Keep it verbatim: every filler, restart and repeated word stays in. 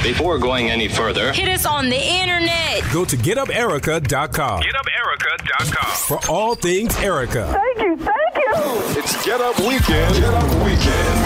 Before going any further, hit us on the internet. Go to get up erica dot com. get up erica dot com. For all things Erica. Thank you, thank you. It's Get Up Weekend. Get Up Weekend.